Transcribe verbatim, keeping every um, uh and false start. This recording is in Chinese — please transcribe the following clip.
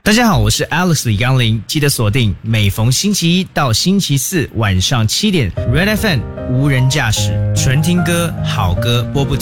大家好，我是 Alex 李刚林，记得锁定每逢星期一到星期四晚上七点 Red F M 无人驾驶，纯听歌好歌播不停。